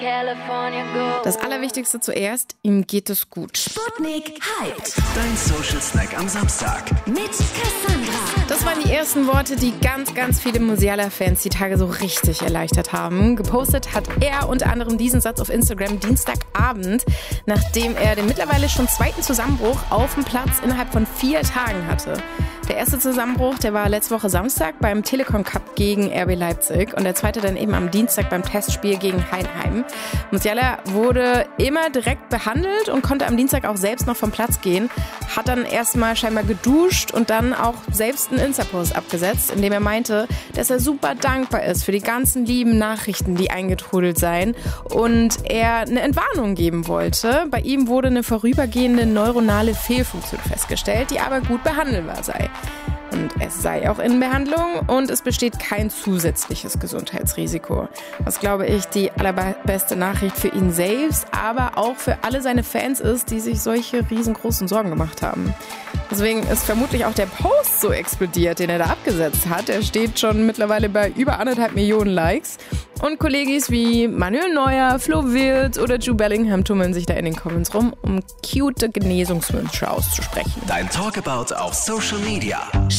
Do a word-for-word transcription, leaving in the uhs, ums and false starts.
Das Allerwichtigste zuerst, ihm geht es gut. Sputnik hyped. Dein Social Snack am Samstag. Mit Cassandra. Das waren die ersten Worte, die ganz, ganz viele Musiala-Fans die Tage so richtig erleichtert haben. Gepostet hat er unter anderem diesen Satz auf Instagram Dienstagabend, nachdem er den mittlerweile schon zweiten Zusammenbruch auf dem Platz innerhalb von vier Tagen hatte. Der erste Zusammenbruch, der war letzte Woche Samstag beim Telekom Cup gegen R B Leipzig und der zweite dann eben am Dienstag beim Testspiel gegen Heidenheim. Musiala wurde immer direkt behandelt und konnte am Dienstag auch selbst noch vom Platz gehen, hat dann erstmal scheinbar geduscht und dann auch selbst einen Insta-Post abgesetzt, in dem er meinte, dass er super dankbar ist für die ganzen lieben Nachrichten, die eingetrudelt seien und er eine Entwarnung geben wollte. Bei ihm wurde eine vorübergehende neuronale Fehlfunktion festgestellt, die aber gut behandelbar sei. Und es sei auch in Behandlung und es besteht kein zusätzliches Gesundheitsrisiko. Was, glaube ich, die allerbeste Nachricht für ihn selbst, aber auch für alle seine Fans ist, die sich solche riesengroßen Sorgen gemacht haben. Deswegen ist vermutlich auch der Post so explodiert, den er da abgesetzt hat. Er steht schon mittlerweile bei über anderthalb Millionen Likes. Und Kollegis wie Manuel Neuer, Flo Wirtz oder Jude Bellingham tummeln sich da in den Comments rum, um cute Genesungswünsche auszusprechen. Dein Talkabout auf Social Media.